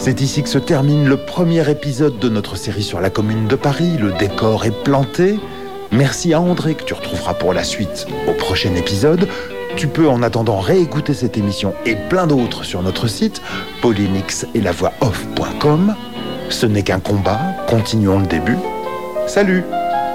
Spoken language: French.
C'est ici que se termine le premier épisode de notre série sur la Commune de Paris. Le décor est planté. Merci à André que tu retrouveras pour la suite au prochain épisode. Tu peux en attendant réécouter cette émission et plein d'autres sur notre site paulinx-et-la-voix-off.com. Ce n'est qu'un combat, continuons le début. Salut!